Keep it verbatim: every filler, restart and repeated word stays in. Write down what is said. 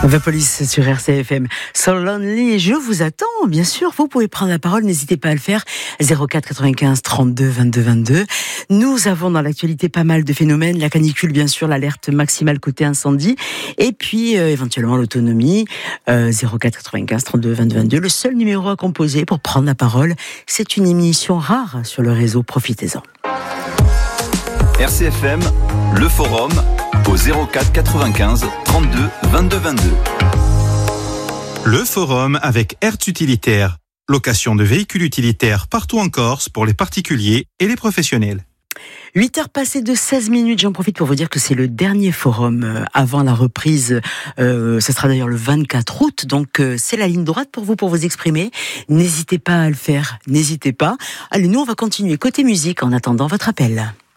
The Police sur R C F M. So Lonely, je vous attends, bien sûr. Vous pouvez prendre la parole, n'hésitez pas à le faire. zéro quatre quatre-vingt-quinze trente-deux vingt-deux vingt-deux. Nous avons dans l'actualité pas mal de phénomènes. La canicule, bien sûr, l'alerte maximale côté incendie. Et puis, euh, éventuellement, l'autonomie. Euh, zéro quatre quatre-vingt-quinze trente-deux vingt-deux vingt-deux. Le seul numéro à composer pour prendre la parole. C'est une émission rare sur le réseau. Profitez-en. R C F M, le forum, au zéro quatre quatre-vingt-quinze trente-deux vingt-deux vingt-deux. Le forum avec Hertz Utilitaire. Location de véhicules utilitaires partout en Corse pour les particuliers et les professionnels. huit heures passées de seize minutes, j'en profite pour vous dire que c'est le dernier forum avant la reprise. Euh, ce sera d'ailleurs le vingt-quatre août, donc euh, c'est la ligne droite pour vous, pour vous exprimer. N'hésitez pas à le faire, n'hésitez pas. Allez, nous on va continuer côté musique en attendant votre appel.